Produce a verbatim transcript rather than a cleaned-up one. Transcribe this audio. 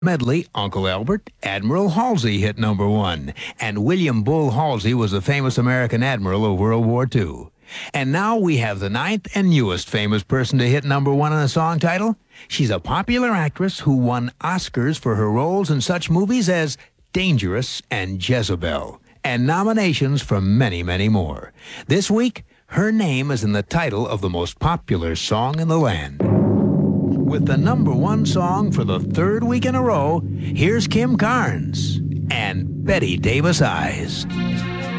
medley, Uncle Albert, Admiral Halsey hit number one, and William Bull Halsey was a famous American admiral of World War Two. And now we have the ninth and newest famous person to hit number one on a song title. She's a popular actress who won Oscars for her roles in such movies as Dangerous and Jezebel, and nominations for many, many more. This week, her name is in the title of the most popular song in the land. With the number one song for the third week in a row, here's Kim Carnes and Betty Davis Eyes.